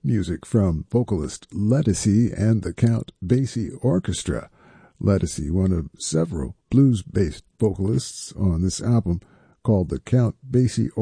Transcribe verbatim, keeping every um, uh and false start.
Music from vocalist Ledisi and the Count Basie Orchestra. Ledisi, one of several blues-based vocalists on this album called the Count Basie